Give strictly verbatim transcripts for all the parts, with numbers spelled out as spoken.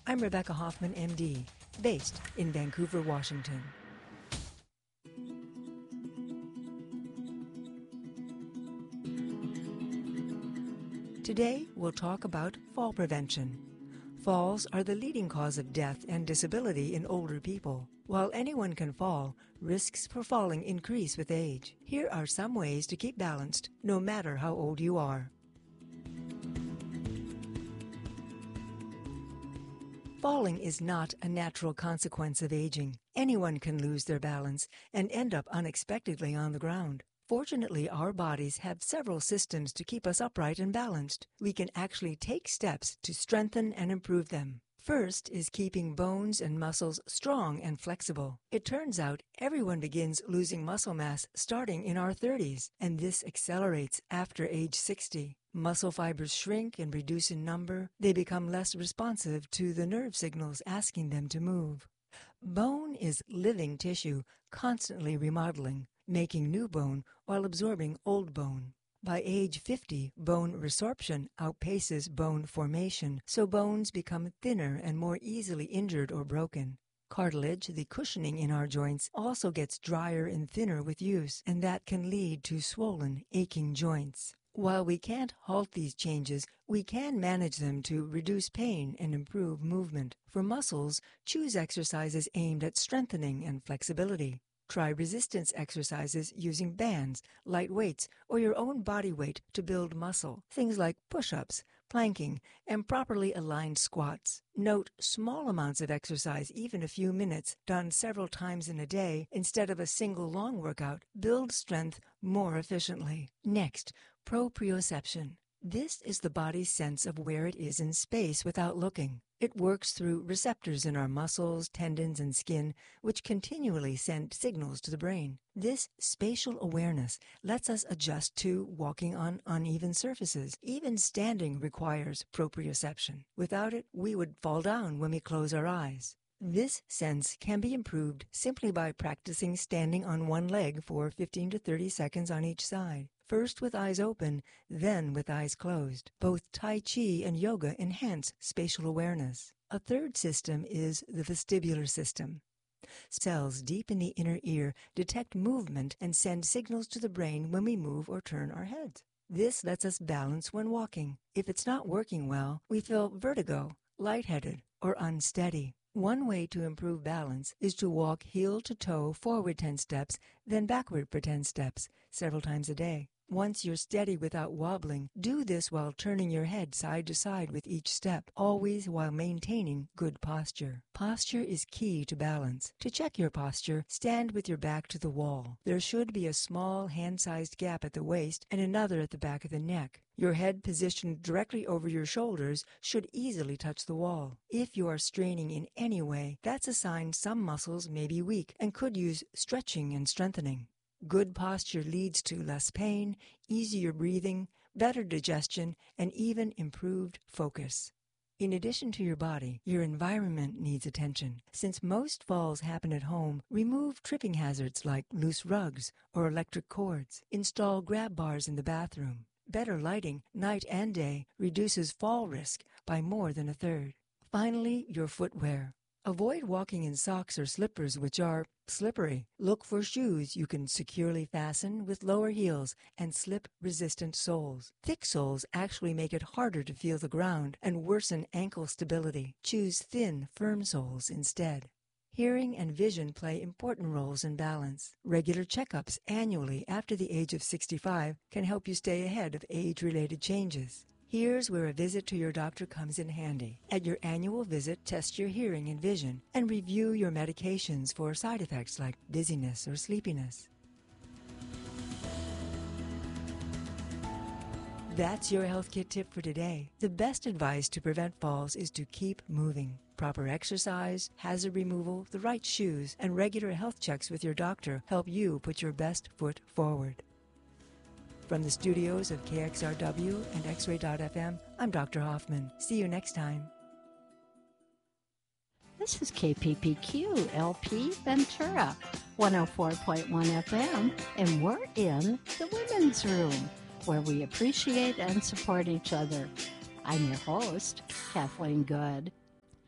I'm Rebecca Hoffman, M D, based in Vancouver, Washington. Today, we'll talk about fall prevention. Falls are the leading cause of death and disability in older people. While anyone can fall, risks for falling increase with age. Here are some ways to keep balanced, no matter how old you are. Falling is not a natural consequence of aging. Anyone can lose their balance and end up unexpectedly on the ground. Fortunately, our bodies have several systems to keep us upright and balanced. We can actually take steps to strengthen and improve them. First is keeping bones and muscles strong and flexible. It turns out everyone begins losing muscle mass starting in our thirties, and this accelerates after age sixty. Muscle fibers shrink and reduce in number. They become less responsive to the nerve signals asking them to move. Bone is living tissue, constantly remodeling, making new bone while absorbing old bone. By age fifty, bone resorption outpaces bone formation, so bones become thinner and more easily injured or broken. Cartilage, the cushioning in our joints, also gets drier and thinner with use, and that can lead to swollen, aching joints. While we can't halt these changes, we can manage them to reduce pain and improve movement. For muscles, choose exercises aimed at strengthening and flexibility. Try resistance exercises using bands, light weights, or your own body weight to build muscle. Things like push-ups, planking, and properly aligned squats. Note small amounts of exercise, even a few minutes, done several times in a day instead of a single long workout, build strength more efficiently. Next, proprioception. This is the body's sense of where it is in space without looking. It works through receptors in our muscles, tendons, and skin, which continually send signals to the brain. This spatial awareness lets us adjust to walking on uneven surfaces. Even standing requires proprioception. Without it, we would fall down when we close our eyes. This sense can be improved simply by practicing standing on one leg for fifteen to thirty seconds on each side. First with eyes open, then with eyes closed. Both Tai Chi and yoga enhance spatial awareness. A third system is the vestibular system. Cells deep in the inner ear detect movement and send signals to the brain when we move or turn our heads. This lets us balance when walking. If it's not working well, we feel vertigo, lightheaded, or unsteady. One way to improve balance is to walk heel to toe forward ten steps, then backward for ten steps, several times a day. Once you're steady without wobbling, do this while turning your head side to side with each step, always while maintaining good posture. Posture is key to balance. To check your posture, stand with your back to the wall. There should be a small hand-sized gap at the waist and another at the back of the neck. Your head positioned directly over your shoulders should easily touch the wall. If you are straining in any way, that's a sign some muscles may be weak and could use stretching and strengthening. Good posture leads to less pain, easier breathing, better digestion, and even improved focus. In addition to your body, your environment needs attention. Since most falls happen at home, remove tripping hazards like loose rugs or electric cords. Install grab bars in the bathroom. Better lighting, night and day, reduces fall risk by more than a third. Finally, your footwear. Avoid walking in socks or slippers which are slippery. Look for shoes you can securely fasten with lower heels and slip-resistant soles. Thick soles actually make it harder to feel the ground and worsen ankle stability. Choose thin, firm soles instead. Hearing and vision play important roles in balance. Regular checkups annually after the age of sixty-five can help you stay ahead of age-related changes. Here's where a visit to your doctor comes in handy. At your annual visit, test your hearing and vision and review your medications for side effects like dizziness or sleepiness. That's your Health Kit tip for today. The best advice to prevent falls is to keep moving. Proper exercise, hazard removal, the right shoes, and regular health checks with your doctor help you put your best foot forward. From the studios of K X R W and X Ray dot F M, I'm Doctor Hoffman. See you next time. This is K P P Q L P Ventura, one oh four point one F M, and we're in the Women's Room, where we appreciate and support each other. I'm your host, Kathleen Good.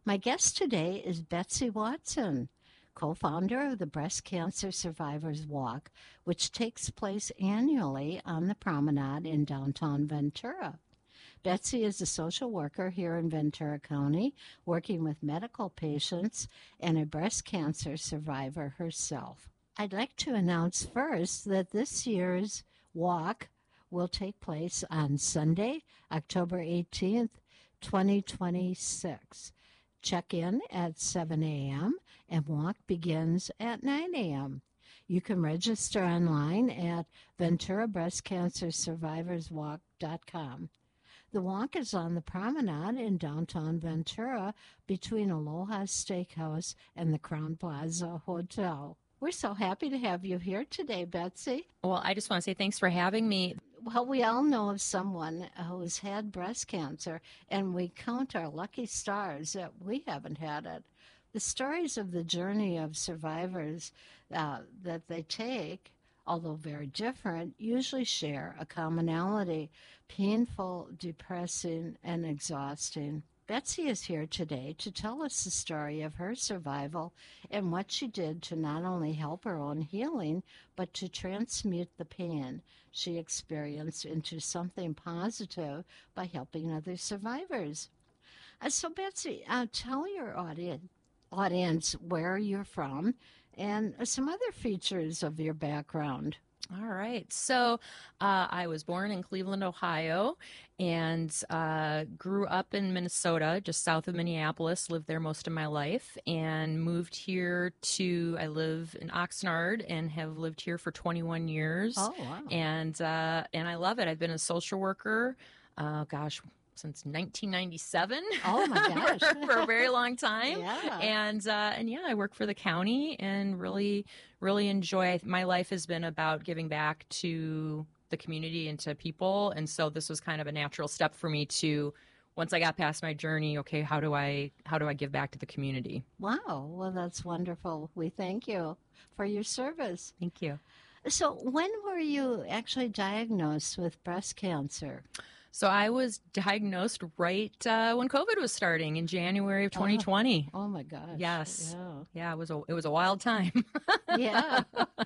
My guest today is Betsy Watson, co-founder of the Breast Cancer Survivors Walk, which takes place annually on the promenade in downtown Ventura. Betsy is a social worker here in Ventura County, working with medical patients and a breast cancer survivor herself. I'd like to announce first that this year's walk will take place on Sunday, October eighteenth, twenty twenty-six. Check in at seven a.m. and walk begins at nine a.m. You can register online at ventura breast cancer survivors walk dot com. The walk is on the promenade in downtown Ventura between Aloha Steakhouse and the Crown Plaza Hotel. We're so happy to have you here today, Betsy. Well, I just want to say thanks for having me. Well, we all know of someone who's had breast cancer, and we count our lucky stars that we haven't had it. The stories of the journey of survivors uh, that they take, although very different, usually share a commonality: painful, depressing, and exhausting. Betsy is here today to tell us the story of her survival and what she did to not only help her own healing, but to transmute the pain she experienced into something positive by helping other survivors. Uh, so, Betsy, uh, tell your audience, audience where you're from and some other features of your background. All right. So uh, I was born in Cleveland, Ohio, and uh, grew up in Minnesota, just south of Minneapolis, lived there most of my life, and moved here to, I live in Oxnard and have lived here for twenty-one years. Oh, wow. And, uh, and I love it. I've been a social worker, uh, gosh, since nineteen ninety-seven. Oh my gosh. for, for a very long time. Yeah. And uh, and yeah, I work for the county and really really enjoy. My life has been about giving back to the community and to people, and so this was kind of a natural step for me to, once I got past my journey, okay, how do I how do I give back to the community? Wow. Well, that's wonderful. We thank you for your service. Thank you. So, when were you actually diagnosed with breast cancer? So I was diagnosed right uh, when COVID was starting in January of twenty twenty. Oh, oh my gosh. Yes. Yeah. Yeah, it was a it was a wild time. Yeah.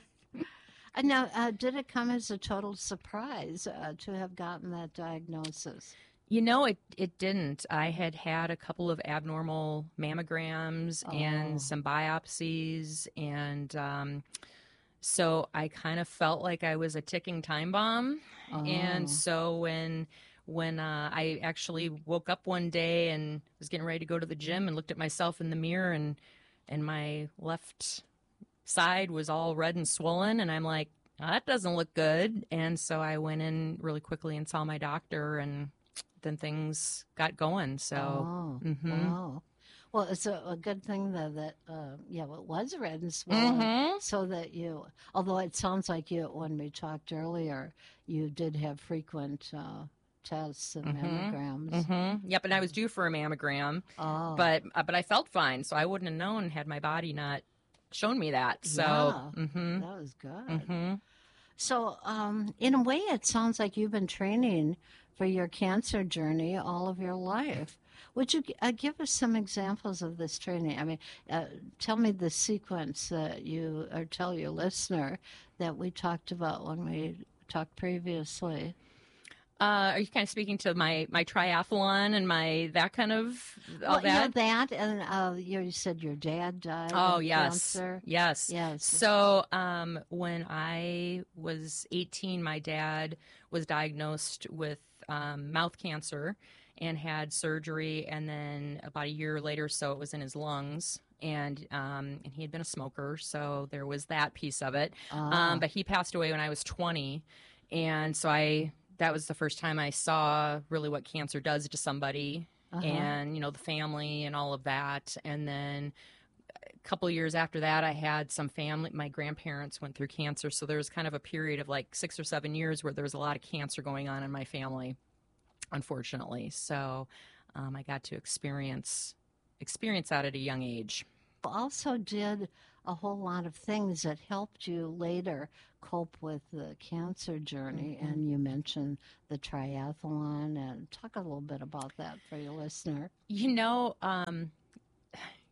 And now, uh, did it come as a total surprise uh, to have gotten that diagnosis? You know, it, it didn't. I had had a couple of abnormal mammograms Oh. and some biopsies, and um, so I kind of felt like I was a ticking time bomb. Oh. And so when when uh, I actually woke up one day and was getting ready to go to the gym and looked at myself in the mirror, and and my left side was all red and swollen, and I'm like, oh, that doesn't look good. And so I went in really quickly and saw my doctor, and then things got going. So, Oh, mhm. wow. Well, it's a, a good thing that, that uh, yeah, well, it was red and swollen, Mhm. so that you, although it sounds like you, when we talked earlier, you did have frequent uh, tests and Mhm. mammograms. Mm-hmm. Yep, and I was due for a mammogram, Oh, but uh, but I felt fine, so I wouldn't have known had my body not shown me that. So, yeah, mhm, that was good. mhm. So, um, in a way, it sounds like you've been training for your cancer journey all of your life. Would you uh, give us some examples of this training? I mean, uh, tell me the sequence that you, or tell your listener that we talked about when we talked previously. Uh, are you kind of speaking to my my triathlon and my that kind of all Well, yeah, that? that, and uh, you said your dad died Oh of yes, cancer. yes. Yes. So um, when I was eighteen, my dad was diagnosed with um, mouth cancer and had surgery, and then about a year later, so it was in his lungs, and um, and he had been a smoker, so there was that piece of it. Ah. Um, but he passed away when I was twenty, and so I that was the first time I saw really what cancer does to somebody, Uh-huh. and you know the family and all of that, and then a couple of years after that, I had some family. My grandparents went through cancer, so there was kind of a period of like six or seven years where there was a lot of cancer going on in my family, unfortunately. So um, I got to experience experience that at a young age. Also did a whole lot of things that helped you later cope with the cancer journey. Mhm. And you mentioned the triathlon, and talk a little bit about that for your listener. You know, um,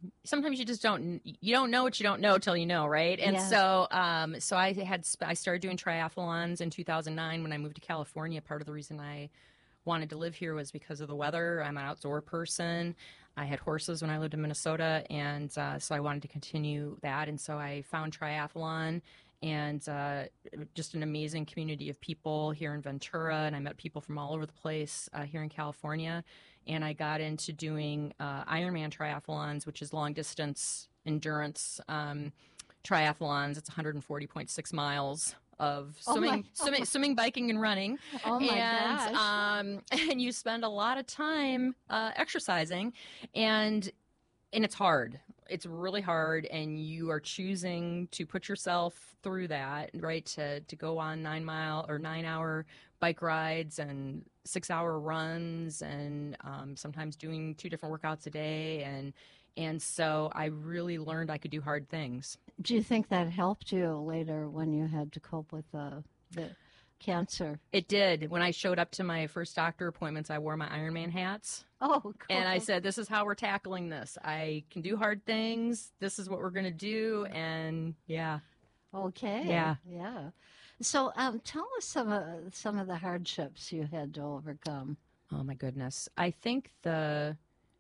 sometimes you just don't you don't know what you don't know till you know, right? And Yeah. so um so I had sp- I started doing triathlons in two thousand nine when I moved to California. Part of the reason I wanted to live here was because of the weather. I'm an outdoor person. I had horses when I lived in Minnesota, and uh, so I wanted to continue that. And so I found triathlon, and uh, just an amazing community of people here in Ventura, and I met people from all over the place uh, here in California. And I got into doing uh, Ironman triathlons, which is long distance endurance um, triathlons. It's one hundred forty point six miles of Oh my- swimming, swimming, swimming, biking, and running. Oh my and gosh. um, and you spend a lot of time uh, exercising, and and it's hard. It's really hard, and you are choosing to put yourself through that, right? To to go on nine mile or nine hour bike rides and six hour runs, and um, sometimes doing two different workouts a day, and and so I really learned I could do hard things. Do you think that helped you later when you had to cope with uh, the cancer? It did. When I showed up to my first doctor appointments, I wore my Ironman hats. Oh, cool. And I said, this is how we're tackling this. I can do hard things. This is what we're going to do. And yeah. Okay. Yeah. Yeah. So um, tell us some of, some of the hardships you had to overcome. Oh, my goodness. I think the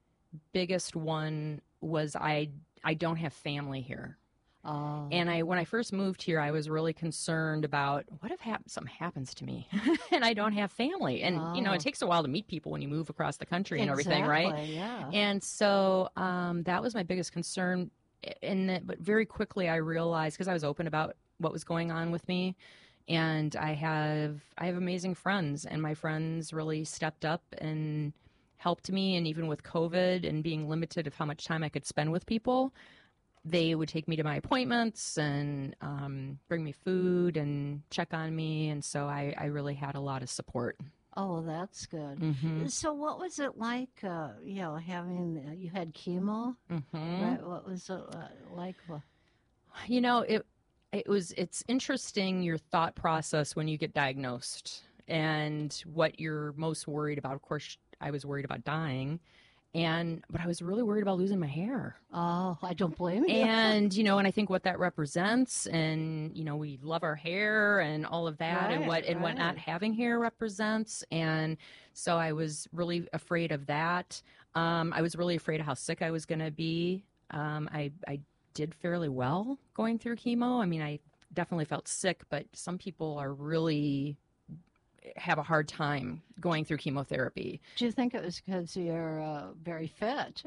biggest one was I, I don't have family here. Oh. And I, when I first moved here, I was really concerned about what if hap- something happens to me and I don't have family. And, you know, Oh. it takes a while to meet people when you move across the country and everything, right? Exactly, yeah. And so um, that was my biggest concern. And that, but very quickly I realized, because I was open about what was going on with me, and I have I have amazing friends, and my friends really stepped up and helped me. And even with COVID and being limited of how much time I could spend with people, they would take me to my appointments and um, bring me food and check on me. And so I, I really had a lot of support. Oh, that's good. Mm-hmm. So what was it like, uh, you know, having, uh, you had chemo, Mm-hmm. right? What was it uh, like? Well, You know, it it was it's interesting your thought process when you get diagnosed and what you're most worried about. Of course, I was worried about dying, and but I was really worried about losing my hair. Oh, I don't blame you. And you know, and I think what that represents, and you know, we love our hair and all of that, and Right, what and what right. not having hair represents. And so I was really afraid of that. Um, I was really afraid of how sick I was going to be. Um, I I did fairly well going through chemo. I mean, I definitely felt sick, but some people are really have a hard time going through chemotherapy. Do you think it was because you're uh, very fit?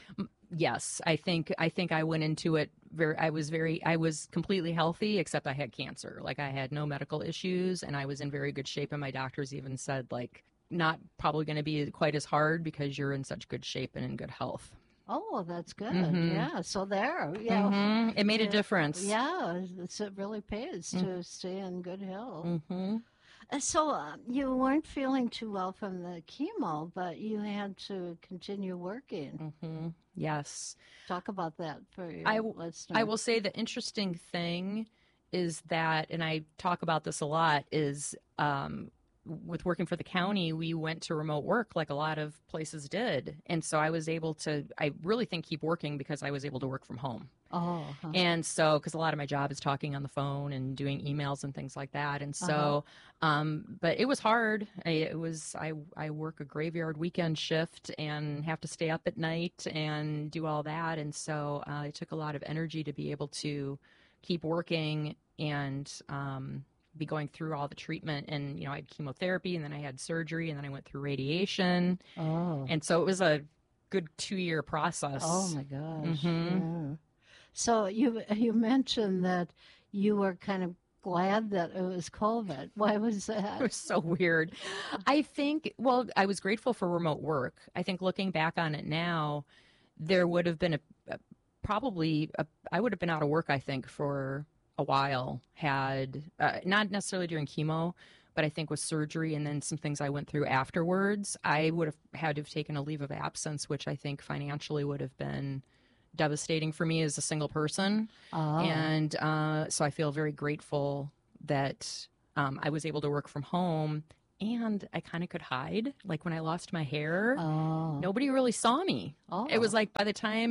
Yes, I think I think I went into it very I was very I was completely healthy, except I had cancer. Like I had no medical issues, and I was in very good shape, and my doctors even said like not probably going to be quite as hard because you're in such good shape and in good health. Oh, that's good. Mhm. Yeah. So there, yeah. Mhm. It made a Yeah. difference. Yeah, it's, it really pays to stay in good health. Mhm. Uh, So uh, you weren't feeling too well from the chemo, but you had to continue working. Mhm. Yes. Talk about that for your I w- listeners. I will say the interesting thing is that, and I talk about this a lot, is um, with working for the county, we went to remote work like a lot of places did. And so I was able to, I really think, keep working because I was able to work from home. Oh, huh. And so, because a lot of my job is talking on the phone and doing emails and things like that. And so, um, but it was hard. I, it was, I, I work a graveyard weekend shift and have to stay up at night and do all that. And so uh, it took a lot of energy to be able to keep working and um, be going through all the treatment. And, you know, I had chemotherapy, and then I had surgery, and then I went through radiation. oh, And so it was a good two year process. oh my gosh. Mhm. Yeah. So you you mentioned that you were kind of glad that it was COVID. Why was It that? was so weird. I think, well, I was grateful for remote work. I think looking back on it now, there would have been a, a probably, a, I would have been out of work, I think, for a while, had, uh, not necessarily during chemo, but I think with surgery and then some things I went through afterwards, I would have had to have taken a leave of absence, which I think financially would have been devastating for me as a single person. Oh, And uh, so I feel very grateful that um, I was able to work from home, and I kind of could hide. Like when I lost my hair, oh, nobody really saw me. oh. It was like by the time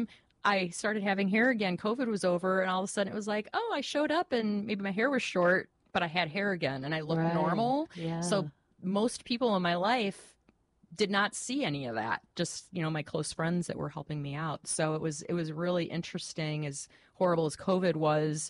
I started having hair again. COVID was over, and all of a sudden it was like, oh, I showed up and maybe my hair was short, but I had hair again and I looked Right. normal. Yeah. So most people in my life did not see any of that. Just, you know, my close friends that were helping me out. So it was it was really interesting, as horrible as COVID was,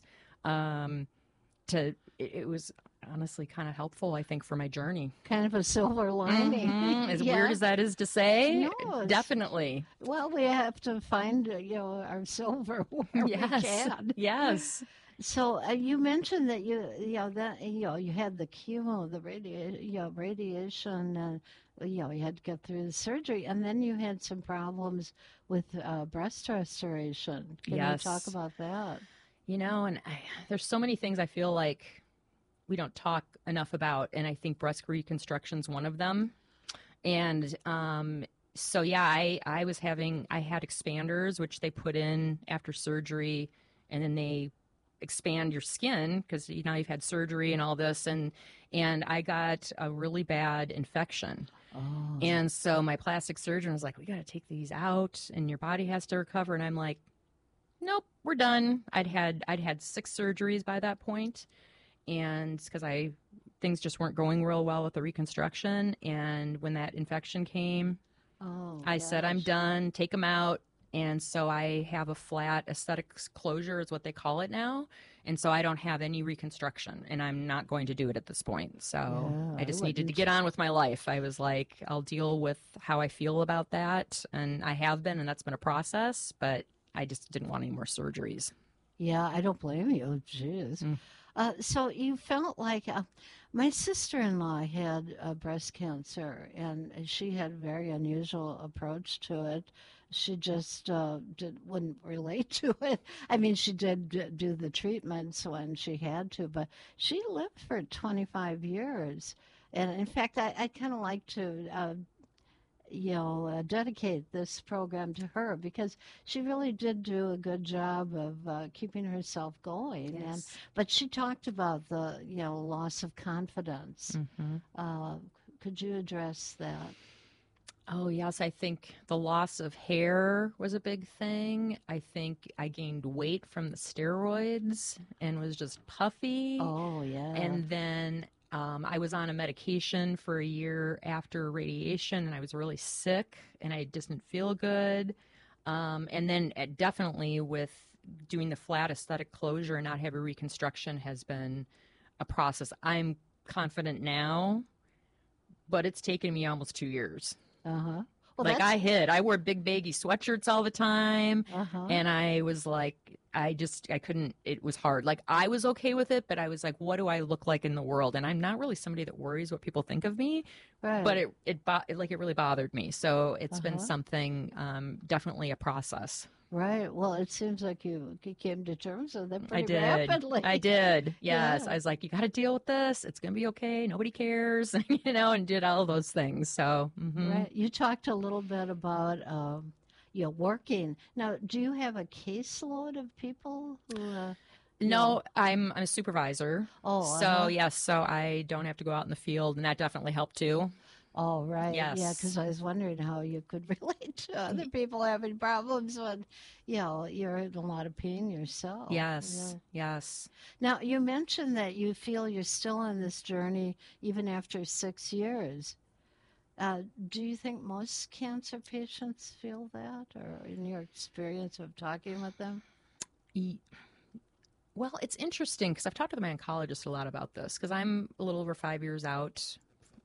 um, to it, it was honestly kind of helpful, I think, for my journey. Kind of a silver lining. Mhm. As Yeah. weird as that is to say, No, it's- definitely. Well, we have to find, uh, you know, our silver where we Yes. can. Yes. So uh, you mentioned that you, you know, that you know, you had the chemo, the radi- you know, radiation, and you know, you had to get through the surgery, and then you had some problems with uh, breast restoration. Can Yes. you talk about that? You know, and I, there's so many things I feel like we don't talk enough about, and I think breast reconstruction's one of them. And um, so, yeah, I, I was having, I had expanders, which they put in after surgery, and then they expand your skin because you know you've had surgery and all this, and and I got a really bad infection. Oh. And so my plastic surgeon was like, we got to take these out and your body has to recover. And I'm like, nope, we're done. I'd had I'd had six surgeries by that point, and because I things just weren't going real well with the reconstruction. And when that infection came, Oh, I said, I'm gosh. done. Take them out. And so I have a flat aesthetics closure is what they call it now. And so I don't have any reconstruction, and I'm not going to do it at this point. So Yeah, I just I needed to wouldn't. get on with my life. I was like, I'll deal with how I feel about that. And I have been, and that's been a process, but I just didn't want any more surgeries. Yeah, I don't blame you. Jeez. Mm. Uh, so you felt like uh, my sister-in-law had uh, breast cancer, and she had a very unusual approach to it. She just uh, did, wouldn't relate to it. I mean, she did d- do the treatments when she had to, but she lived for twenty-five years. And in fact, I, I kind of like to uh, you know, uh, dedicate this program to her because she really did do a good job of uh, keeping herself going. And Yes. but she talked about the, you know, loss of confidence. hmm Uh, could you address that? Oh, yes. I think the loss of hair was a big thing. I think I gained weight from the steroids and was just puffy. Oh, yeah. And then um, I was on a medication for a year after radiation, and I was really sick, and I just didn't feel good. Um, and then uh, definitely with doing the flat aesthetic closure and not having reconstruction has been a process. I'm confident now, but it's taken me almost two years. Uh-huh. Well, Like that's, I hid. I wore big baggy sweatshirts all the time. uh-huh. And I was like, I just, I couldn't, it was hard. Like I was okay with it, but I was like, what do I look like in the world? And I'm not really somebody that worries what people think of me, Right. but it, it, bo- it like, it really bothered me. So it's been Uh-huh. something, um, definitely a process. Right. Well, it seems like you, you came to terms with it I pretty did. rapidly. I did. Yes. Yeah. I was like, you got to deal with this. It's going to be okay. Nobody cares, you know, and did all those things. So, mhm. Right. You talked a little bit about, um, you know, working. Now, do you have a caseload of people who? Uh, you No, know- I'm I'm a supervisor. Oh, So uh-huh. yes, so I don't have to go out in the field, and that definitely helped too. Oh, right. Yeah, Yes. because I was wondering how you could relate to other people having problems when, you know, you're in a lot of pain yourself. Yes, Yeah. yes. Now, you mentioned that you feel you're still on this journey even after six years. Uh, do you think most cancer patients feel that, or in your experience of talking with them? E- Well, it's interesting because I've talked to my oncologist a lot about this because I'm a little over five years out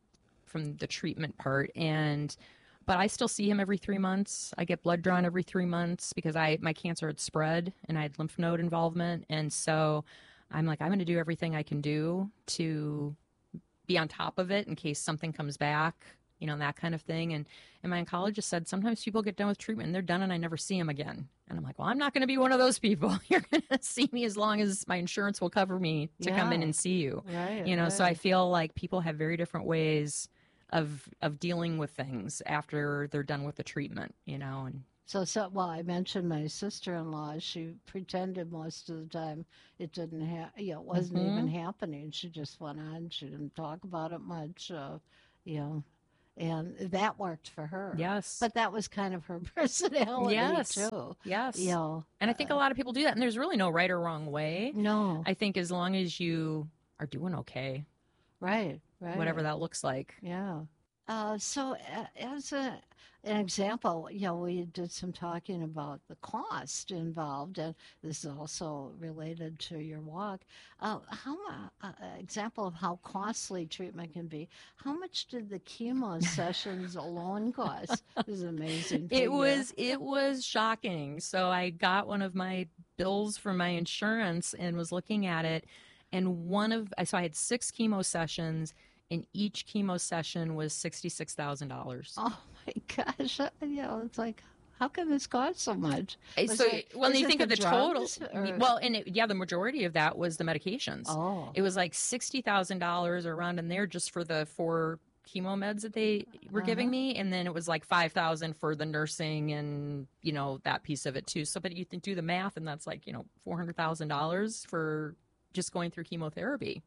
from the treatment part, and but I still see him every three months. I get blood drawn every three months because I my cancer had spread and I had lymph node involvement, and so I'm like, I'm going to do everything I can do to be on top of it in case something comes back, you know, that kind of thing. And and my oncologist said sometimes people get done with treatment and they're done and I never see them again. And I'm like, well, I'm not going to be one of those people. You're going to see me as long as my insurance will cover me to come in Yeah. and see you. Right. You know, so I right. feel like people have very different ways of of dealing with things after they're done with the treatment, you know, and So, so, well, I mentioned my sister-in-law. She pretended most of the time it didn't have, you know, it wasn't even happening. She just went on. She didn't talk about it much, uh, you know. And that worked for her. Yes. But that was kind of her personality, Yes. too. Yes. You know, And I think a lot of people do that. And there's really no right or wrong way. no. I think as long as you are doing okay, Right, right. whatever that looks like. Yeah. Uh, so, uh, as a, an example, you know, we did some talking about the cost involved, and this is also related to your walk. Uh, how uh, uh, example of how costly treatment can be? How much did the chemo sessions alone cost? This is amazing. It was it was shocking. So I got one of my bills from my insurance and was looking at it, and one of so I had six chemo sessions. And each chemo session was sixty-six thousand dollars. Oh my gosh! You know, it's like, how can this cost so much? Was So it- when was you it think the of the total, drugs, or- well, and it, yeah, the majority of that was the medications. Oh, It was like sixty thousand dollars around in there just for the four chemo meds that they were giving Uh-huh. me, and then it was like five thousand for the nursing and you know that piece of it too. So, but you can do the math, and that's like you know four hundred thousand dollars for just going through chemotherapy.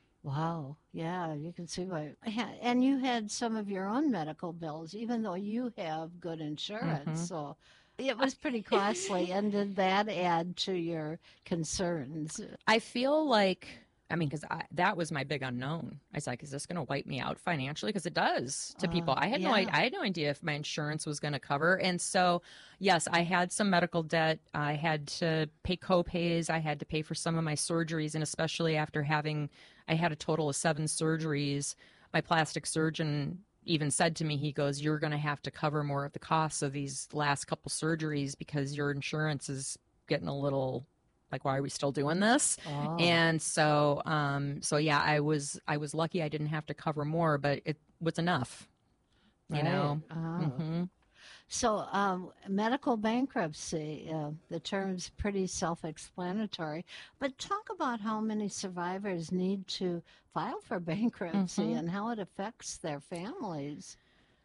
wow. Yeah, you can see why. Ha- And you had some of your own medical bills, even though you have good insurance. Mhm. So it was pretty costly. And did that add to your concerns? I feel like, I mean, because that was my big unknown. I was like, is this going to wipe me out financially? Because it does to Uh, people. I had no, yeah. I, I had no idea if my insurance was going to cover. And so, yes, I had some medical debt. I had to pay co-pays. I had to pay for some of my surgeries, and especially after having, I had a total of seven surgeries. My plastic surgeon even said to me, he goes, "You're going to have to cover more of the costs of these last couple surgeries because your insurance is getting a little." Like, why are we still doing this? Oh, And so, um, so yeah, I was I was lucky I didn't have to cover more, but it was enough, you right. know. Oh. hmm So, um, medical bankruptcy, uh, the term's pretty self explanatory, but talk about how many survivors need to file for bankruptcy Mhm. and how it affects their families.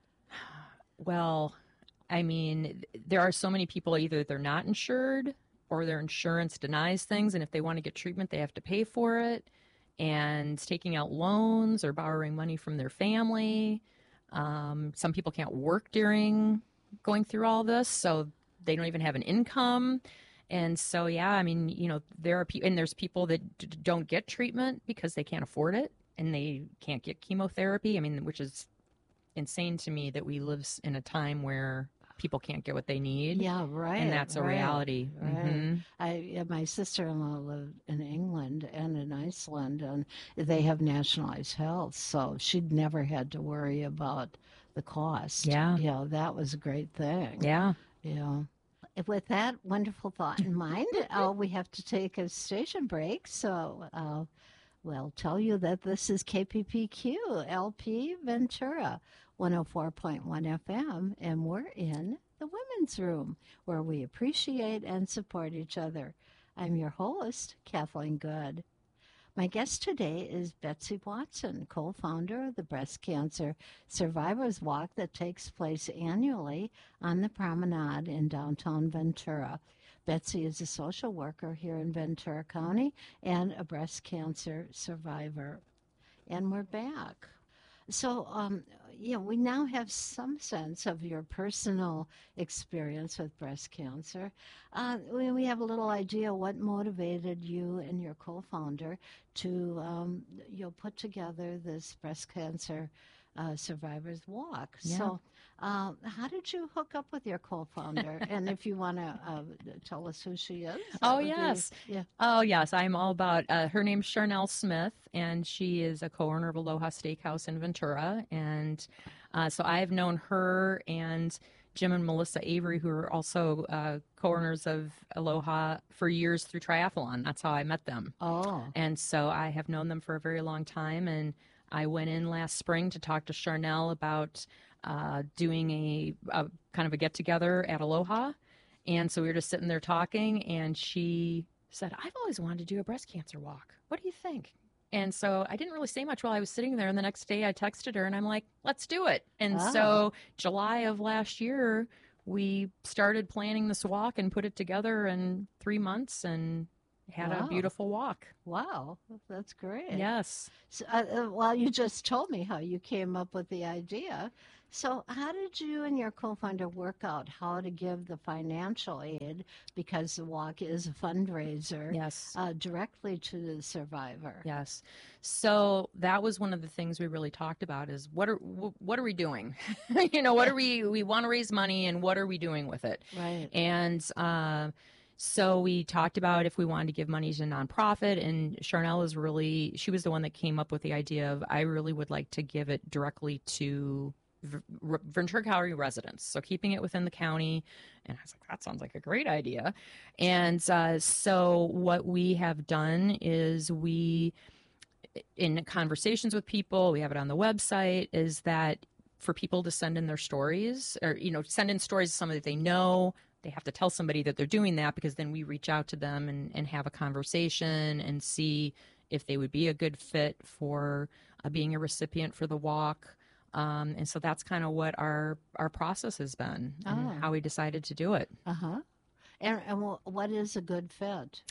Well, I mean, there are so many people either they're not insured or their insurance denies things, and if they want to get treatment, they have to pay for it. And taking out loans or borrowing money from their family. Um, some people can't work during going through all this, so they don't even have an income. And so, yeah, I mean, you know, there are people, and there's people that d- don't get treatment because they can't afford it and they can't get chemotherapy. I mean, which is insane to me that we live s- in a time where people can't get what they need. Yeah, right. And that's a right, reality. Right. Mhm. I, yeah, my sister-in-law lived in England and in Iceland, and they have nationalized health, so she'd never had to worry about the cost. Yeah. You know, that was a great thing. Yeah. Yeah. With that wonderful thought in mind, uh, we have to take a station break. So uh, we'll tell you that this is K P P Q L P Ventura, one oh four point one F M, and we're in the women's room where we appreciate and support each other. I'm your host, Kathleen Good. My guest today is Betsy Watson, co-founder of the Breast Cancer Survivors Walk that takes place annually on the Promenade in downtown Ventura. Betsy is a social worker here in Ventura County and a breast cancer survivor. And we're back. So, um, yeah, we now have some sense of your personal experience with breast cancer. Uh, we, we have a little idea what motivated you and your co-founder to, um, you know, put together this breast cancer uh, survivors walk. Yeah. So, uh, how did you hook up with your co-founder? And if you want to uh, tell us who she is. that Oh, would be- yes. yeah. Oh, yes. I'm all about uh, her name's Charnel Smith, and she is a co-owner of Aloha Steakhouse in Ventura. And uh, so I've known her and Jim and Melissa Avery, who are also uh, co-owners of Aloha, for years through triathlon. That's how I met them. Oh. And so I have known them for a very long time. And I went in last spring to talk to Charnel about uh, doing a, a kind of a get-together at Aloha. And so we were just sitting there talking, and she said, I've always wanted to do a breast cancer walk. What do you think? And so I didn't really say much while I was sitting there. And the next day I texted her, and I'm like, let's do it. And Oh. so July of last year, we started planning this walk and put it together in three months. And had a Wow. beautiful walk. Wow, that's great. Yes. So, uh, uh, well, you just told me how you came up with the idea. So, how did you and your co-founder work out how to give the financial aid, because the walk is a fundraiser, Yes. uh, directly to the survivor? Yes. So that was one of the things we really talked about is what are wh- what are we doing? you know, what are we we want to raise money and what are we doing with it? Right. And uh, so we talked about if we wanted to give money to nonprofit, and Charnel is really she was the one that came up with the idea of I really would like to give it directly to V- R- Ventura County residents, so keeping it within the county. And I was like, that sounds like a great idea. And uh, so what we have done is we, in conversations with people, we have it on the website, is that for people to send in their stories, or you know, send in stories of somebody that they know. They have to tell somebody that they're doing that, because then we reach out to them and, and have a conversation and see if they would be a good fit for uh, being a recipient for the walk. Um, and so that's kind of what our our process has been, and Oh. how we decided to do it. Uh-huh. And, and wh- what is a good fit?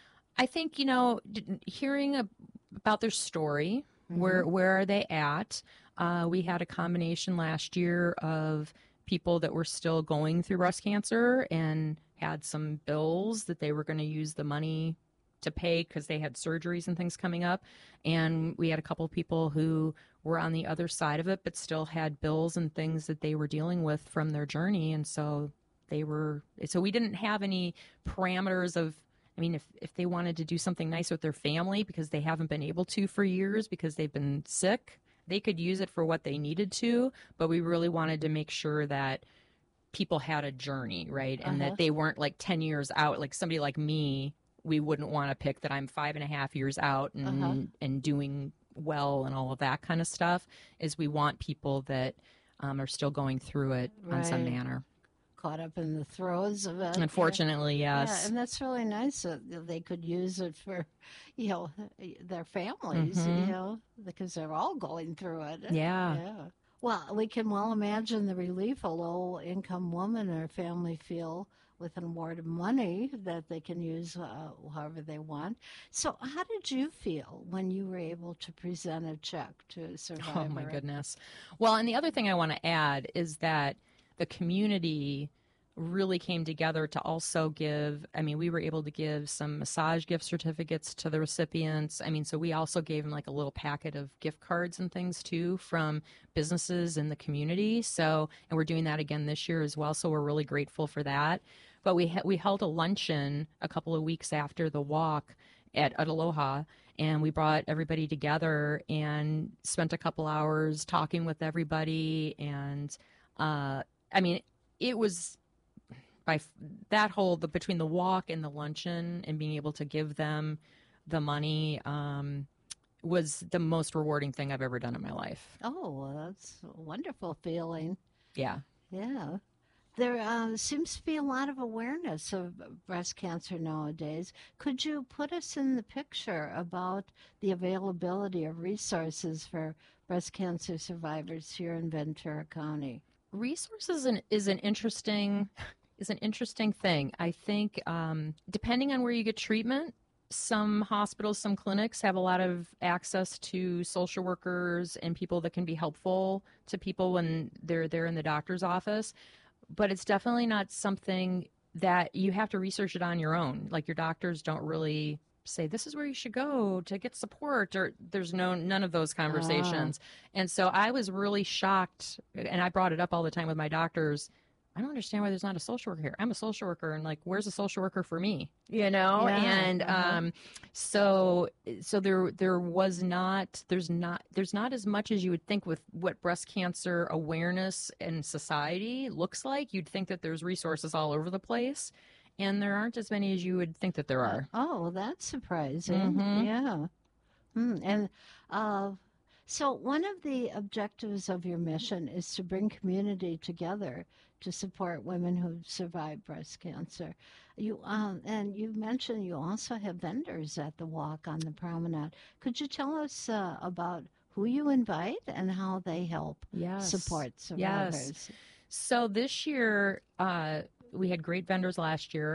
I think, you know, d- hearing a, about their story, where where are they at? Uh, we had a combination last year of people that were still going through breast cancer and had some bills that they were going to use the money to pay because they had surgeries and things coming up. And we had a couple of people who were on the other side of it, but still had bills and things that they were dealing with from their journey. And so they were, so we didn't have any parameters of, I mean, if, if they wanted to do something nice with their family because they haven't been able to for years because they've been sick, they could use it for what they needed to. But we really wanted to make sure that people had a journey, right? And Uh-huh. that they weren't like ten years out, like somebody like me, we wouldn't want to pick that I'm five and a half years out and, Uh-huh. and doing well and all of that kind of stuff. Is we want people that um, are still going through it on some Right. manner. Caught up in the throes of it. Unfortunately, Yeah, yes. and that's really nice that they could use it for, you know, their families, Mhm. you know, because they're all going through it. Yeah. Yeah. Well, we can well imagine the relief a low-income woman or family feel with an award of money that they can use uh, however they want. So, how did you feel when you were able to present a check to a survivor? Oh my goodness. Well, and the other thing I want to add is that the community really came together to also give, I mean, we were able to give some massage gift certificates to the recipients. I mean, so we also gave them like a little packet of gift cards and things too from businesses in the community. So, and we're doing that again this year as well. So we're really grateful for that. But we ha- we held a luncheon a couple of weeks after the walk at, at Aloha, and we brought everybody together and spent a couple hours talking with everybody. And uh, I mean, it was by f- that whole the between the walk and the luncheon and being able to give them the money um, was the most rewarding thing I've ever done in my life. Oh, well, that's a wonderful feeling. Yeah. Yeah. There uh, seems to be a lot of awareness of breast cancer nowadays. Could you put us in the picture about the availability of resources for breast cancer survivors here in Ventura County? Resources an, is an interesting is an interesting thing. I think um, depending on where you get treatment, some hospitals, some clinics have a lot of access to social workers and people that can be helpful to people when they're there in the doctor's office. But it's definitely not something that you have to research it on your own. Like your doctors don't really say this is where you should go to get support, or there's no none of those conversations. And so I was really shocked, and I brought it up all the time with my doctors. I don't understand why there's not a social worker here. I'm a social worker, and like, where's a social worker for me? You know, Yeah, and uh-huh. um, so so there there was not there's not there's not as much as you would think with what breast cancer awareness in society looks like. You'd think that there's resources all over the place, and there aren't as many as you would think that there are. Oh, well, that's surprising. Mhm. Yeah. Hmm. And uh, so, one of the objectives of your mission is to bring community together to support women who've survived breast cancer. You um, and you mentioned you also have vendors at the walk on the promenade. Could you tell us uh, about who you invite and how they help Yes. support Yes. survivors? So this year, uh, we had great vendors last year.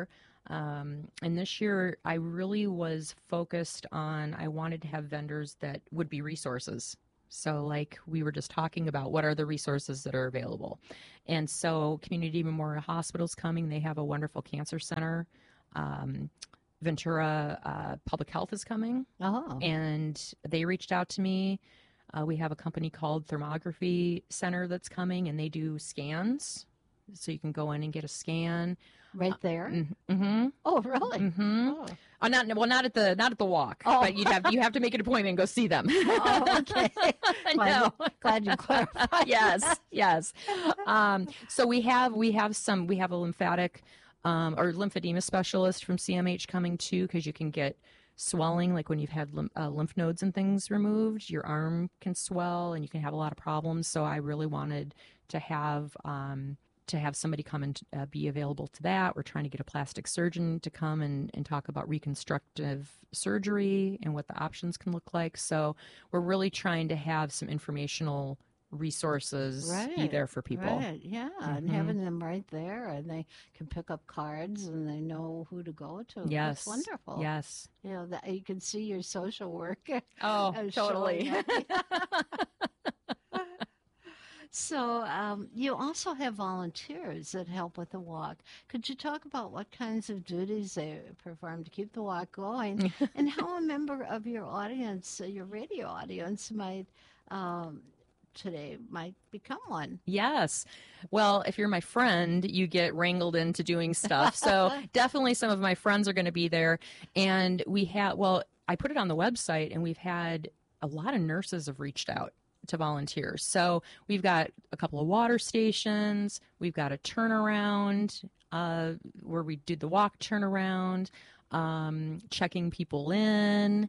Um, and this year, I really was focused on, I wanted to have vendors that would be resources. So, like we were just talking about, what are the resources that are available? And so, Community Memorial Hospital's coming. They have a wonderful cancer center. Um, Ventura uh, Public Health is coming, Oh, and they reached out to me. Uh, we have a company called Thermography Center that's coming, and they do scans. So you can go in and get a scan. right there. Mm-hmm. Oh, really? Mm-hmm. Oh. Oh, not well, not at the not at the walk, Oh. but you'd have you have to make an appointment and go see them. Oh, okay. Glad, No. you, glad you clarified. yes, yes. Um, so we have we have some we have a lymphatic um, or lymphedema specialist from C M H coming too, because you can get swelling, like when you've had lymph, uh, lymph nodes and things removed, your arm can swell and you can have a lot of problems. So I really wanted to have um, to have somebody come and uh, be available to that. We're trying to get a plastic surgeon to come and, and talk about reconstructive surgery and what the options can look like. So we're really trying to have some informational resources be Right, there for people. Right, yeah, and Mhm. having them right there, and they can pick up cards, and they know who to go to. Yes. That's wonderful. Yes. You know, that you can see your social work. Oh, uh, totally. showing up. So um, you also have volunteers that help with the walk. Could you talk about what kinds of duties they perform to keep the walk going, and how a member of your audience, uh, your radio audience, might um, today might become one? Yes. Well, if you're my friend, you get wrangled into doing stuff. So definitely some of my friends are going to be there. And we have, well, I put it on the website, and we've had a lot of nurses have reached out to volunteers. So we've got a couple of water stations. We've got a turnaround uh, where we do the walk turnaround, um, checking people in.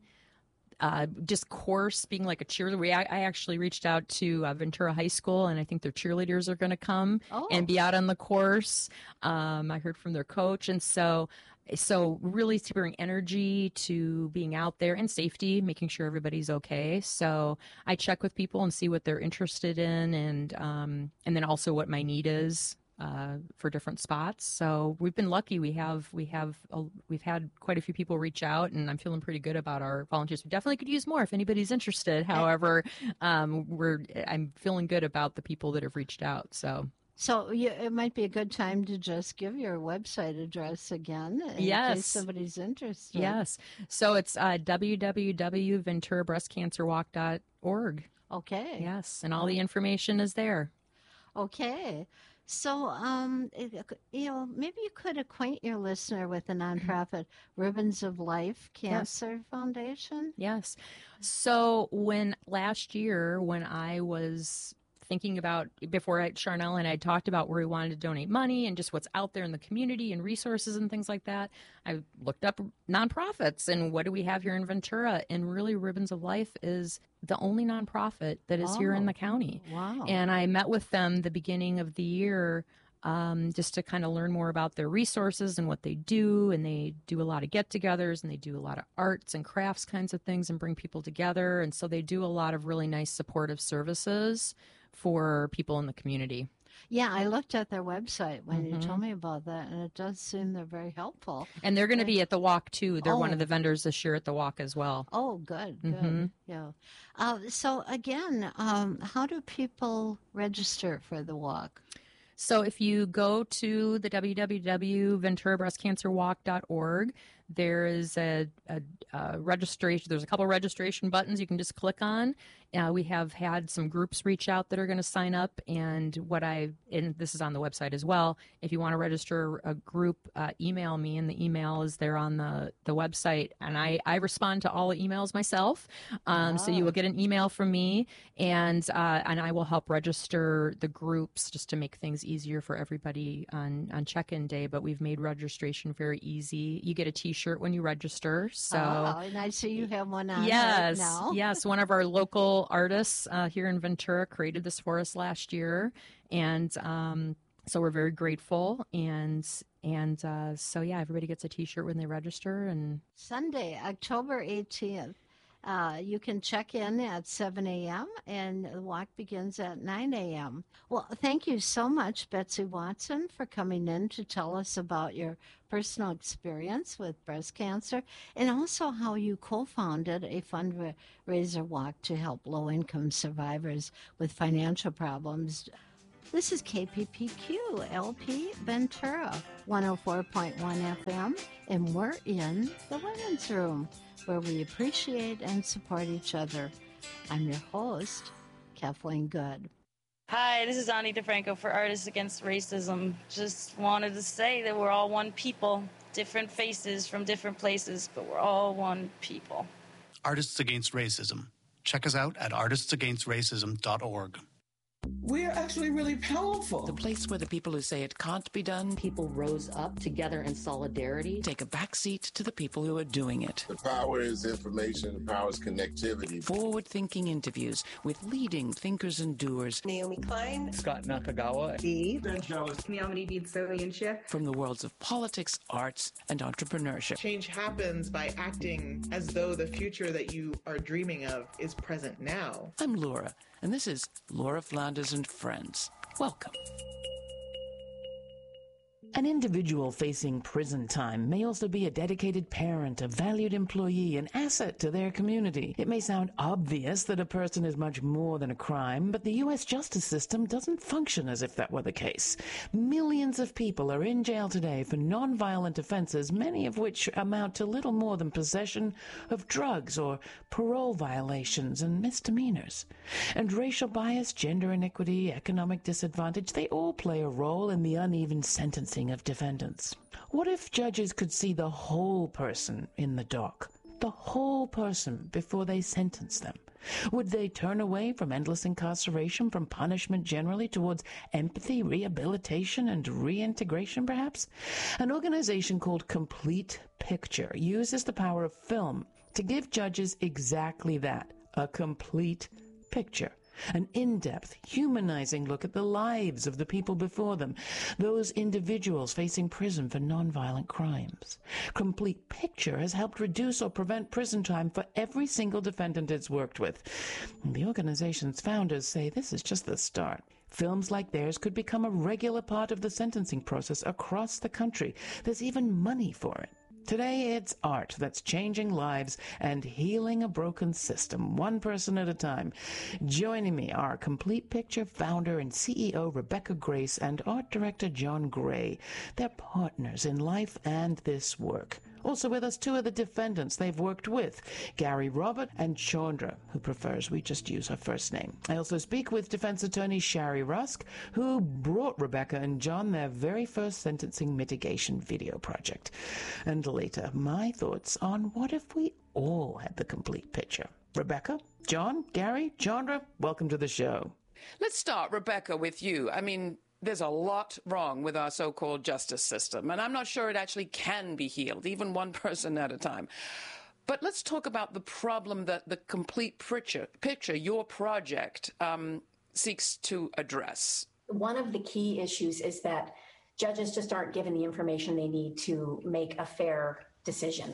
Uh, just course being like a cheerleader. We, I, I actually reached out to uh, Ventura High School, and I think their cheerleaders are going to come Oh. and be out on the course. Um, I heard from their coach, and so so really to bring energy to being out there and safety, making sure everybody's okay. So I check with people and see what they're interested in, and um, and then also what my need is. Uh, for different spots, so we've been lucky. We have we have a, we've had quite a few people reach out, and I'm feeling pretty good about our volunteers. We definitely could use more if anybody's interested. However, um, we're I'm feeling good about the people that have reached out. So So you, it might be a good time to just give your website address again in Yes. case somebody's interested. yes, so it's uh, w w w dot ventura breast cancer walk dot org. Okay. Yes, and all the information is there. Okay. So, um, it- you know, maybe you could acquaint your listener with the nonprofit Ribbons of Life Cancer Foundation. Yes. So when last year, when I was thinking about before I, Charnel and I talked about where we wanted to donate money and just what's out there in the community and resources and things like that, I looked up nonprofits and what do we have here in Ventura? And really, Ribbons of Life is the only nonprofit that is here in Oh. the county. Wow. And I met with them the beginning of the year um, just to kind of learn more about their resources and what they do. And they do a lot of get-togethers, and they do a lot of arts and crafts kinds of things and bring people together. And so they do a lot of really nice supportive services for people in the community. Yeah, I looked at their website when you Mhm. told me about that, and it does seem they're very helpful. And they're going to be at the walk too. They're one Oh. of the vendors this year at the walk as well. Oh, good, good. Mhm. Yeah. Uh, so, again, um, how do people register for the walk? So if you go to the w w w dot ventura breast cancer walk dot org, there is a, a, a registration. There's a couple registration buttons you can just click on. Uh, we have had some groups reach out that are going to sign up. And what I, and this is on the website as well, if you want to register a group, uh, email me, and the email is there on the, the website. And I, I respond to all the emails myself. Um, So you will get an email from me, and uh, and I will help register the groups just to make things easier for everybody on, on check-in day. But we've made registration very easy. You get a T-shirt when you register. So Oh, and I see you have one on yes, right now. yes, one of our local artists uh, here in Ventura created this for us last year, and um, so we're very grateful. And and uh, so yeah, everybody gets a T-shirt when they register. And Sunday, October eighteenth. Uh, you can check in at seven a.m. and the walk begins at nine a.m. Well, thank you so much, Betsy Watson, for coming in to tell us about your personal experience with breast cancer and also how you co-founded a fundraiser walk to help low-income survivors with financial problems. This is K P P Q L P Ventura, one oh four point one F M, and we're in the Women's Room, where we appreciate and support each other. I'm your host, Kathleen Good. Hi, this is Ani DeFranco for Artists Against Racism. Just wanted to say that we're all one people, different faces from different places, but we're all one people. Artists Against Racism. Check us out at artists against racism dot org. We're actually really powerful. The place where the people who say it can't be done, people rose up together in solidarity, take a backseat to the people who are doing it. The power is information, the power is connectivity. Forward-thinking interviews with leading thinkers and doers. Naomi Klein, Scott Nakagawa, Eve, Ben Jealous, from the worlds of politics, arts, and entrepreneurship. Change happens by acting as though the future that you are dreaming of is present now. I'm Laura, and this is Laura Flanders and Friends. Welcome. An individual facing prison time may also be a dedicated parent, a valued employee, an asset to their community. It may sound obvious that a person is much more than a crime, but the U S justice system doesn't function as if that were the case. Millions of people are in jail today for nonviolent offenses, many of which amount to little more than possession of drugs or parole violations and misdemeanors. And racial bias, gender inequity, economic disadvantage, they all play a role in the uneven sentencing of defendants. What if judges could see the whole person in the dock, the whole person before they sentence them? Would they turn away from endless incarceration, from punishment generally, towards empathy, rehabilitation, and reintegration, perhaps? An organization called Complete Picture uses the power of film to give judges exactly that, a complete picture. An in-depth, humanizing look at the lives of the people before them, those individuals facing prison for nonviolent crimes. Complete Picture has helped reduce or prevent prison time for every single defendant it's worked with. The organization's founders say this is just the start. Films like theirs could become a regular part of the sentencing process across the country. There's even money for it. Today, it's art that's changing lives and healing a broken system, one person at a time. Joining me are Complete Picture founder and C E O Rebecca Grace and art director John Gray. They're partners in life and this work. Also with us, two of the defendants they've worked with, Gary Robert and Chandra, who prefers we just use her first name. I also speak with defense attorney Shari Rusk, who brought Rebecca and John their very first sentencing mitigation video project. And later, my thoughts on what if we all had the complete picture. Rebecca, John, Gary, Chandra, welcome to the show. Let's start, Rebecca, with you. I mean, there's a lot wrong with our so-called justice system, and I'm not sure it actually can be healed, even one person at a time. But let's talk about the problem that the Complete Picture, picture your project, um, seeks to address. One of the key issues is that judges just aren't given the information they need to make a fair decision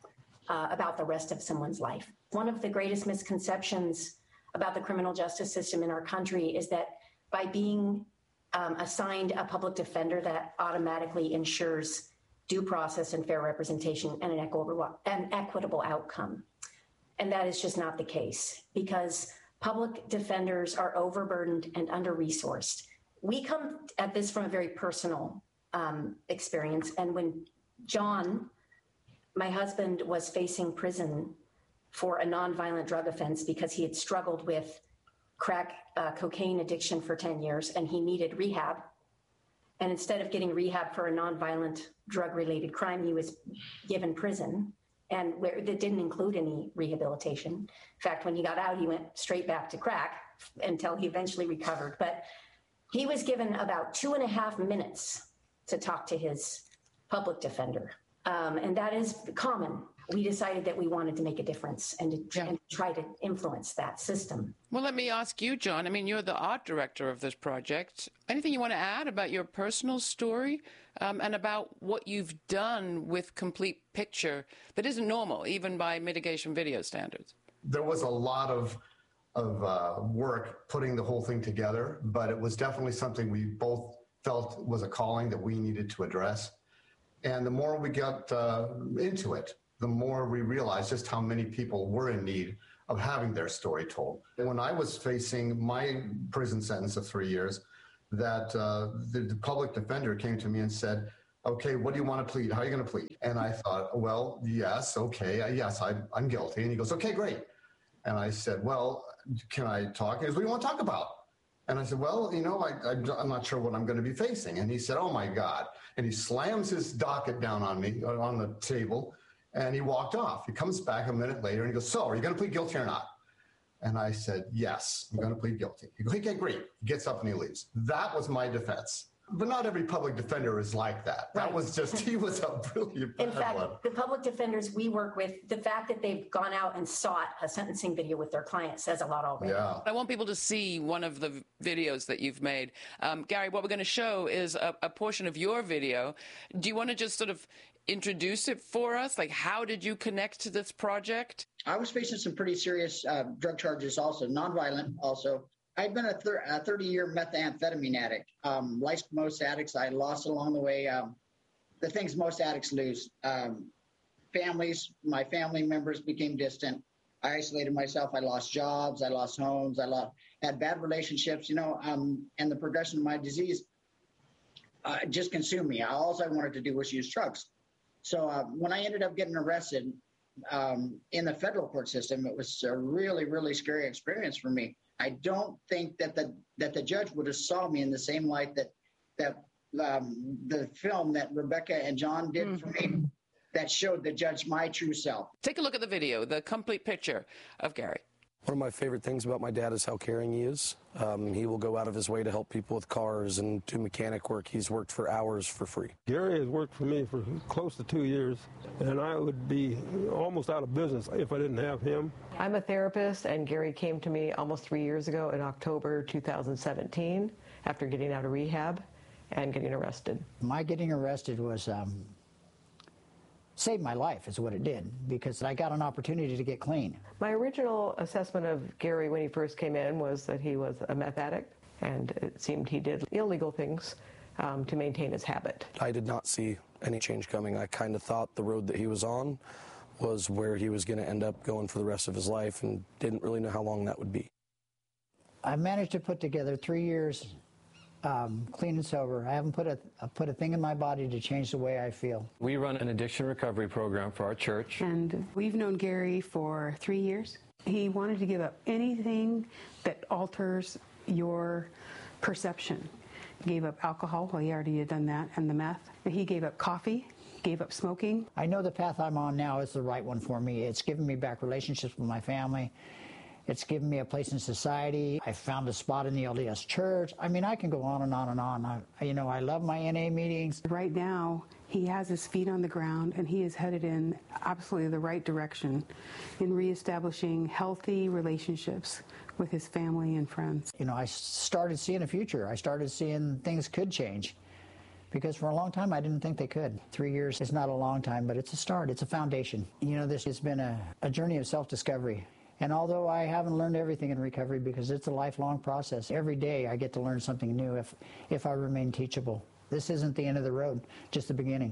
uh, about the rest of someone's life. One of the greatest misconceptions about the criminal justice system in our country is that by being Um, assigned a public defender that automatically ensures due process and fair representation and an equitable, an equitable outcome. And that is just not the case, because public defenders are overburdened and under-resourced. We come at this from a very personal um, experience. And when John, my husband, was facing prison for a nonviolent drug offense because he had struggled with crack uh, cocaine addiction for ten years, and he needed rehab. And instead of getting rehab for a nonviolent drug-related crime, he was given prison, and where that didn't include any rehabilitation. In fact, when he got out, he went straight back to crack until he eventually recovered. But he was given about two and a half minutes to talk to his public defender. Um, and that is common. We decided that we wanted to make a difference and to, yeah. and try to influence that system. Well, let me ask you, John. I mean, you're the art director of this project. Anything you want to add about your personal story um, and about what you've done with Complete Picture that isn't normal, even by mitigation video standards? there was a lot of of uh, work putting the whole thing together, but it was definitely something we both felt was a calling that we needed to address. And the more we got uh, into it, the more we realized just how many people were in need of having their story told. And when I was facing my prison sentence of three years, that uh, the, the public defender came to me and said, okay, what do you want to plead? How are you going to plead? And I thought, well, yes, okay, yes, I, I'm guilty. And he goes, okay, great. And I said, well, can I talk? He goes, what do you want to talk about? And I said, well, you know, I, I, I'm not sure what I'm going to be facing. And he said, oh, my God. And he slams his docket down on me, on the table, and he walked off. He comes back a minute later, and he goes, so, are you going to plead guilty or not? And I said, yes, I'm going to plead guilty. He goes, okay, great. He gets up and he leaves. That was my defense. But not every public defender is like that. That right. was just, he was a brilliant In fact, one. The public defenders we work with, the fact that they've gone out and sought a sentencing video with their client says a lot already. Yeah. I want people to see one of the videos that you've made. Um, Gary, what we're going to show is a, a portion of your video. Do you want to just sort of introduce it for us? Like, how did you connect to this project? I was facing some pretty serious uh, drug charges also, nonviolent also. I'd been a thirty-year methamphetamine addict. Um, like most addicts, I lost along the way um, the things most addicts lose. Um, families, my family members became distant. I isolated myself. I lost jobs. I lost homes. I lost, had bad relationships, you know, um, and the progression of my disease uh, just consumed me. All I wanted to do was use drugs. So uh, when I ended up getting arrested um, in the federal court system, it was a really, really scary experience for me. I don't think that the that the judge would have saw me in the same light that that um, the film that Rebecca and John did mm-hmm. for me that showed the judge my true self. Take a look at the video, the complete picture of Gary. One of my favorite things about my dad is how caring he is. Um, he will go out of his way to help people with cars and do mechanic work. He's worked for hours for free. Gary has worked for me for close to two years, and I would be almost out of business if I didn't have him. I'm a therapist, and Gary came to me almost three years ago in October two thousand seventeen after getting out of rehab and getting arrested. My getting arrested was... Um saved my life is what it did, because I got an opportunity to get clean. My original assessment of Gary when he first came in was that he was a meth addict, and it seemed he did illegal things um, to maintain his habit. I did not see any change coming. I kind of thought the road that he was on was where he was going to end up going for the rest of his life, and didn't really know how long that would be. I managed to put together three years Um, clean and sober. I haven't put a put a thing in my body to change the way I feel. We run an addiction recovery program for our church. And we've known Gary for three years. He wanted to give up anything that alters your perception. He gave up alcohol, well, he already had done that, and the meth. He gave up coffee, gave up smoking. I know the path I'm on now is the right one for me. It's given me back relationships with my family. It's given me a place in society. I found a spot in the L D S church. I mean, I can go on and on and on. I, you know, I love my N A meetings. Right now, he has his feet on the ground, and he is headed in absolutely the right direction in reestablishing healthy relationships with his family and friends. You know, I started seeing a future. I started seeing things could change, because for a long time I didn't think they could. Three years is not a long time, but it's a start. It's a foundation. You know, this has been a, a journey of self-discovery. And although I haven't learned everything in recovery, because it's a lifelong process, every day I get to learn something new if, if I remain teachable. This isn't the end of the road, just the beginning.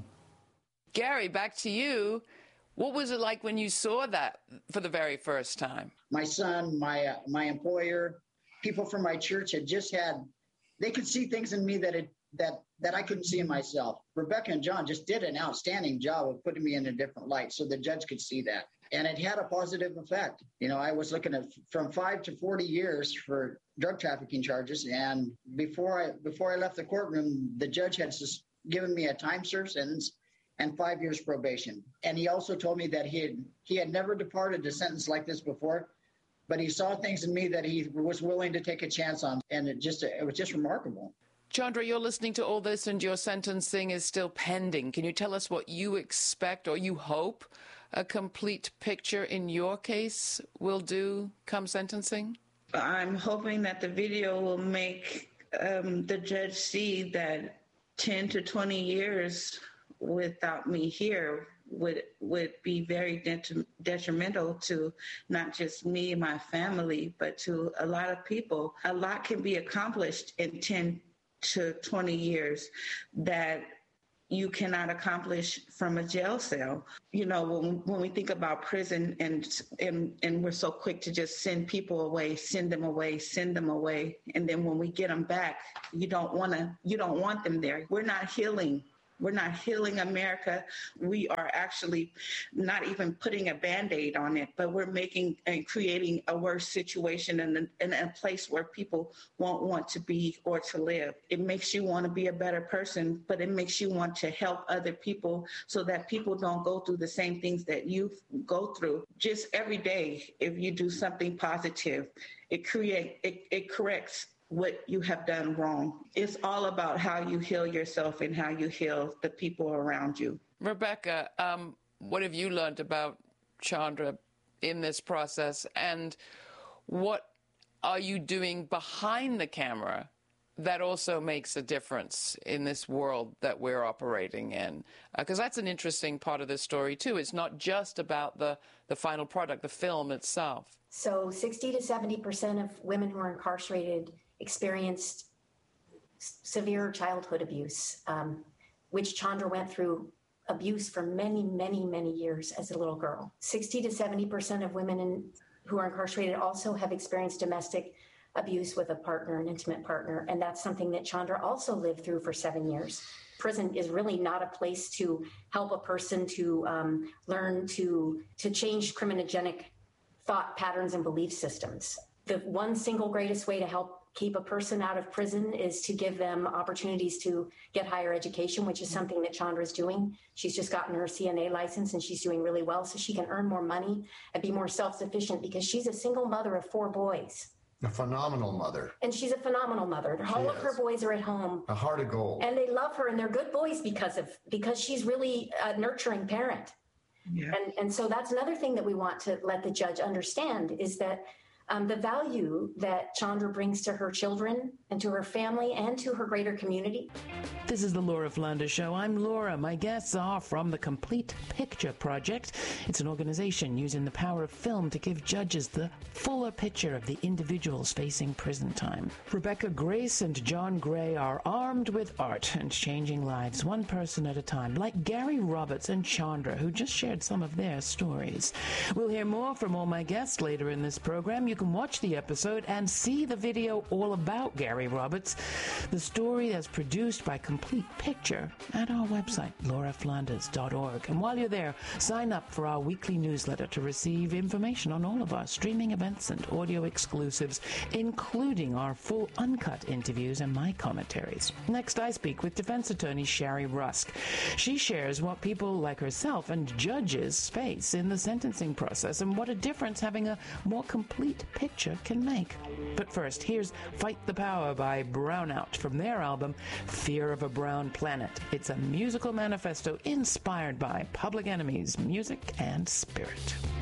Gary, back to you. What was it like when you saw that for the very first time? My son, my uh, my employer, people from my church had just had, they could see things in me that it, that that I couldn't see in myself. Rebecca and John just did an outstanding job of putting me in a different light so the judge could see that. And it had a positive effect. You know, I was looking at from five to forty years for drug trafficking charges. And before I before I left the courtroom, the judge had given me a time served sentence and five years probation. And he also told me that he had he had never departed a sentence like this before, but he saw things in me that he was willing to take a chance on. And it just it was just remarkable. Chandra, you're listening to all this and your sentencing is still pending. Can you tell us what you expect or you hope a complete picture in your case will do come sentencing? I'm hoping that the video will make um, the judge see that ten to twenty years without me here would would be very detri- detrimental to not just me and my family, but to a lot of people. A lot can be accomplished in ten to twenty years that you cannot accomplish from a jail cell. You know, when, when we think about prison and, and and we're so quick to just send people away, send them away, send them away. And then when we get them back, you don't want to, you don't want them there. We're not healing. We're not healing America. We are actually not even putting a Band-Aid on it, but we're making and creating a worse situation in a, in a place where people won't want to be or to live. It makes you want to be a better person, but it makes you want to help other people so that people don't go through the same things that you go through. Just every day, if you do something positive, it create it, it corrects what you have done wrong. It's all about how you heal yourself and how you heal the people around you. Rebecca, um, what have you learned about Chandra in this process, and what are you doing behind the camera that also makes a difference in this world that we're operating in? Because uh, that's an interesting part of this story too. It's not just about the, the final product, the film itself. So sixty to seventy percent of women who are incarcerated experienced severe childhood abuse, um, which Chandra went through abuse for many, many, many years as a little girl. sixty to seventy percent of women in, who are incarcerated also have experienced domestic abuse with a partner, an intimate partner, and that's something that Chandra also lived through for seven years. Prison is really not a place to help a person to um, learn to, to change criminogenic thought patterns and belief systems. The one single greatest way to help keep a person out of prison is to give them opportunities to get higher education, which is something that Chandra is doing. She's just gotten her C N A license and she's doing really well so she can earn more money and be more self-sufficient because she's a single mother of four boys. A phenomenal mother. And she's a phenomenal mother. All She of her is. boys are at home. A heart of gold. And they love her and they're good boys because of because she's really a nurturing parent. Yeah. And, and so that's another thing that we want to let the judge understand is that Um, the value that Chandra brings to her children and to her family and to her greater community. This is the Laura Flanders Show. I'm Laura. My guests are from the Complete Picture Project. It's an organization using the power of film to give judges the fuller picture of the individuals facing prison time. Rebecca Grace and John Gray are armed with art and changing lives one person at a time, like Gary Roberts and Chandra, who just shared some of their stories. We'll hear more from all my guests later in this program. You can watch the episode and see the video all about Gary Roberts. The story is produced by Complete Picture at our website, laura flanders dot org. And while you're there, sign up for our weekly newsletter to receive information on all of our streaming events and audio exclusives, including our full uncut interviews and my commentaries. Next, I speak with defense attorney Sherry Rusk. She shares what people like herself and judges face in the sentencing process and what a difference having a more complete picture can make. But first, here's Fight the Power by Brownout from their album Fear of a Brown Planet. It's a musical manifesto inspired by Public Enemy's music and spirit.